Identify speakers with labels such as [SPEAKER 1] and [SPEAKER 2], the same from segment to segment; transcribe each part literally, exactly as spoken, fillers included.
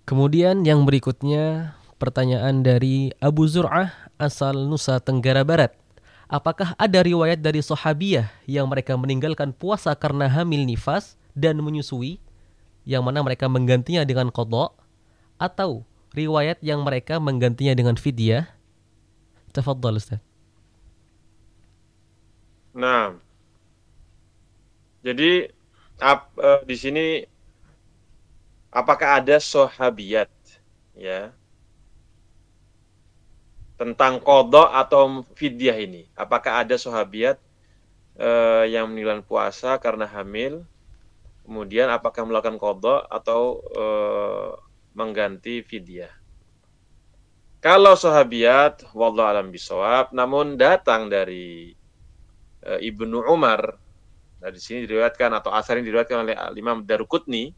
[SPEAKER 1] Kemudian yang berikutnya pertanyaan dari Abu Zur'ah asal Nusa Tenggara Barat. Apakah ada riwayat dari sahabiyah yang mereka meninggalkan puasa karena hamil nifas dan menyusui, yang mana mereka menggantinya dengan qadha, atau riwayat yang mereka menggantinya dengan fidyah? Tafadhal Ustaz.
[SPEAKER 2] Nah, jadi ap, eh, di sini apakah ada sahabiyat ya tentang qadha atau fidyah ini? Apakah ada sahabiyat eh, yang meninggalkan puasa karena hamil, kemudian apakah melakukan qadha atau eh, mengganti fidyah? Kalau sahabiyat, wallahu alam bisawab, namun datang dari e, Ibnu Umar, dari sini diriwayatkan atau asar ini diriwayatkan oleh Imam Daruqutni,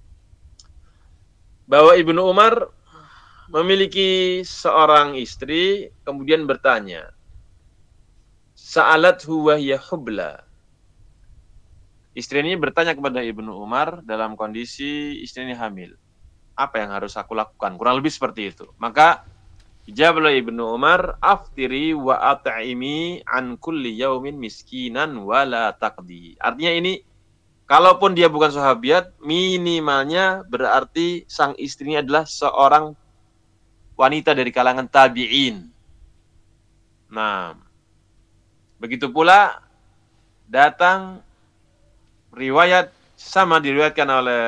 [SPEAKER 2] bahwa Ibnu Umar memiliki seorang istri, kemudian bertanya, Sa'alathu wa hiya hubla. Istri ini bertanya kepada Ibnu Umar dalam kondisi istri ini hamil. Apa yang harus aku lakukan? Kurang lebih seperti itu. Maka Ijabah Ibnu Umar, aftiri wa at'imi an kulli yaumin miskinan wala taqdi. Artinya ini, kalaupun dia bukan sahabiat, minimalnya berarti sang istrinya adalah seorang wanita dari kalangan tabi'in. Nah, begitu pula datang riwayat sama diriwayatkan oleh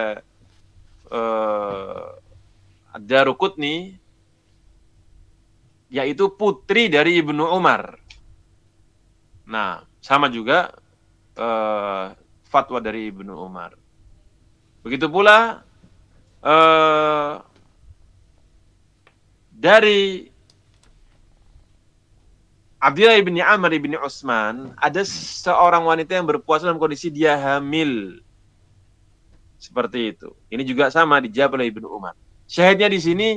[SPEAKER 2] uh, Ad-Daruqutni, yaitu putri dari Ibnu Umar. Nah, sama juga uh, fatwa dari Ibnu Umar. Begitu pula uh, dari Abdullah bin Amr bin Utsman, ada seorang wanita yang berpuasa dalam kondisi dia hamil. Seperti itu. Ini juga sama dijawab oleh Ibnu Umar. Syahidnya di sini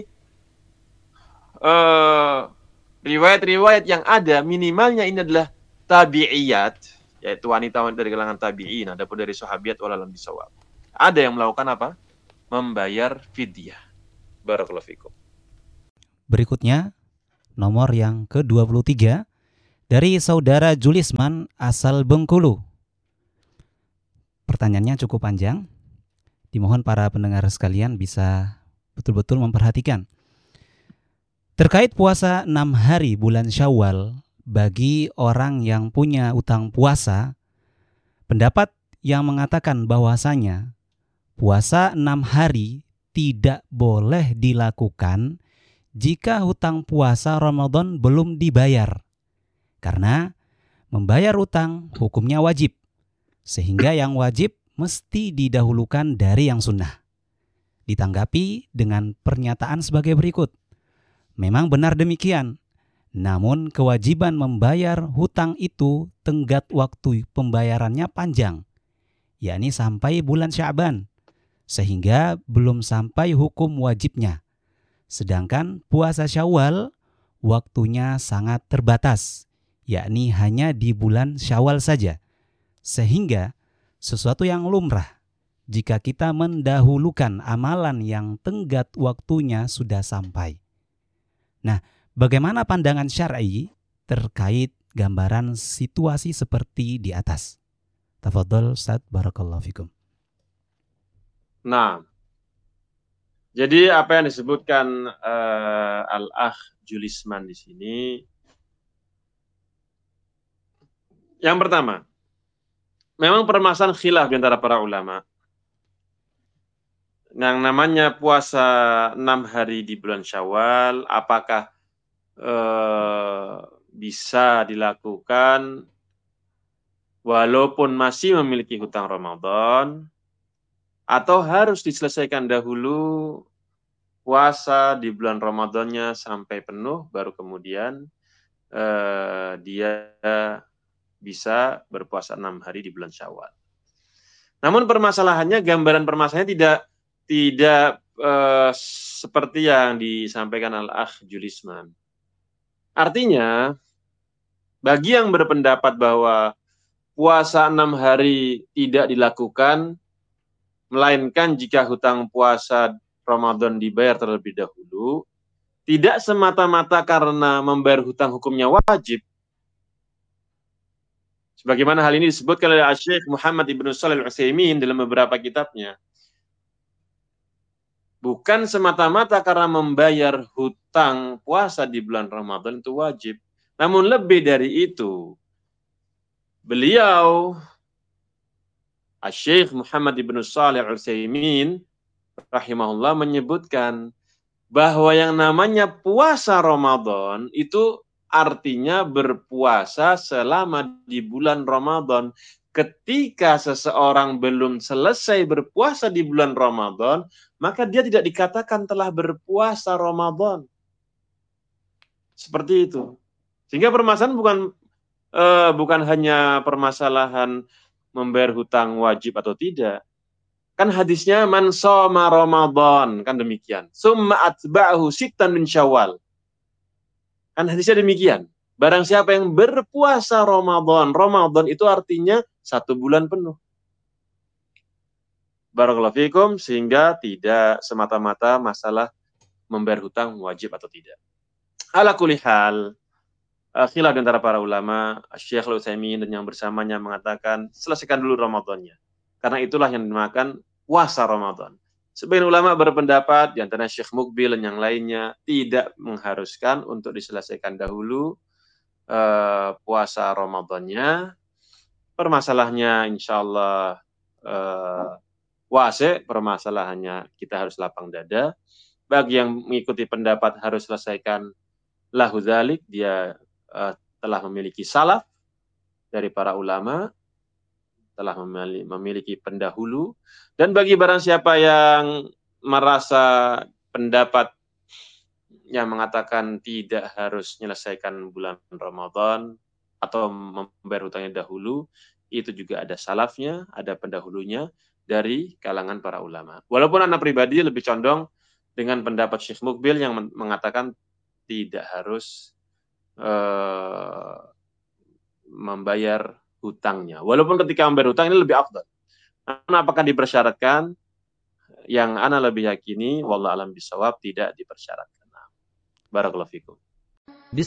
[SPEAKER 2] Uh, riwayat-riwayat yang ada minimalnya ini adalah tabi'iyat, yaitu wanita-wanita dari kalangan tabi'in, adapun dari sahabiat walalam bisawab. Ada yang melakukan apa? Membayar fidyah. Barakallahu fikum.
[SPEAKER 3] Berikutnya nomor yang ke dua puluh tiga dari saudara Julisman asal Bengkulu. Pertanyaannya cukup panjang. Dimohon para pendengar sekalian bisa betul-betul memperhatikan. Terkait puasa enam hari bulan Syawal bagi orang yang punya utang puasa, pendapat yang mengatakan bahwasanya puasa enam hari tidak boleh dilakukan jika hutang puasa Ramadan belum dibayar. Karena membayar utang hukumnya wajib, sehingga yang wajib mesti didahulukan dari yang sunnah. Ditanggapi dengan pernyataan sebagai berikut. Memang benar demikian, namun kewajiban membayar hutang itu tenggat waktu pembayarannya panjang, yakni sampai bulan Sya'ban, sehingga belum sampai hukum wajibnya. Sedangkan puasa Syawal waktunya sangat terbatas, yakni hanya di bulan Syawal saja, sehingga sesuatu yang lumrah jika kita mendahulukan amalan yang tenggat waktunya sudah sampai. Nah, bagaimana pandangan syar'i terkait gambaran situasi seperti di atas? Tafadhol Ustaz, barakallahu fikum.
[SPEAKER 2] Nah, jadi apa yang disebutkan uh, Al-Akh Julisman di sini, yang pertama, memang permasalahan khilaf di antara para ulama. Yang namanya puasa enam hari di bulan Syawal, apakah eh, bisa dilakukan walaupun masih memiliki hutang Ramadan, atau harus diselesaikan dahulu puasa di bulan Ramadannya sampai penuh, baru kemudian eh, dia bisa berpuasa enam hari di bulan Syawal. Namun permasalahannya, gambaran permasalahannya tidak tidak uh, seperti yang disampaikan Al-Akh Julisman. Artinya, bagi yang berpendapat bahwa puasa enam hari tidak dilakukan, melainkan jika hutang puasa Ramadan dibayar terlebih dahulu, tidak semata-mata karena membayar hutang hukumnya wajib. Sebagaimana hal ini disebutkan oleh Syekh Muhammad Ibnu Shalih Al-Utsaimin dalam beberapa kitabnya. Bukan semata-mata karena membayar hutang puasa di bulan Ramadan itu wajib. Namun lebih dari itu, beliau Syekh Muhammad Ibnu Shalih Al-Utsaimin rahimahullah menyebutkan bahwa yang namanya puasa Ramadan itu artinya berpuasa selama di bulan Ramadan. Ketika seseorang belum selesai berpuasa di bulan Ramadan, maka dia tidak dikatakan telah berpuasa Ramadan. Seperti itu. Sehingga permasalahan bukan eh, bukan hanya permasalahan membayar hutang wajib atau tidak. Kan hadisnya man shoma Ramadan, kan demikian. Summa atba'ahu sittan min Syawal. Kan hadisnya demikian. Barang siapa yang berpuasa Ramadan, Ramadan itu artinya satu bulan penuh. Barakallahu fikum, sehingga tidak semata-mata masalah membayar hutang wajib atau tidak. Ala kulli hal, khilaf di antara para ulama, Syekh Al-Utsaimin dan yang bersamanya mengatakan selesaikan dulu Ramadannya. Karena itulah yang dinamakan puasa Ramadan. Sebagian ulama berpendapat, di antara Syekh Mukbil dan yang lainnya, tidak mengharuskan untuk diselesaikan dahulu uh, puasa Ramadannya. Permasalahannya insya Allah uh, wase, permasalahannya kita harus lapang dada. Bagi yang mengikuti pendapat harus selesaikan lahu dzalik, dia uh, telah memiliki salaf dari para ulama, telah memiliki pendahulu. Dan bagi barang siapa yang merasa pendapat yang mengatakan tidak harus menyelesaikan bulan Ramadan atau membayar hutangnya dahulu, itu juga ada salafnya, ada pendahulunya dari kalangan para ulama. Walaupun anak pribadi lebih condong dengan pendapat Syekh Mukbil yang mengatakan tidak harus uh, membayar hutangnya. Walaupun ketika membayar hutang ini lebih afdal. Namun apakah dipersyaratkan? Yang ana lebih yakini, wallahu alam bisawab, tidak dipersyaratkan. Barakallahu fikum.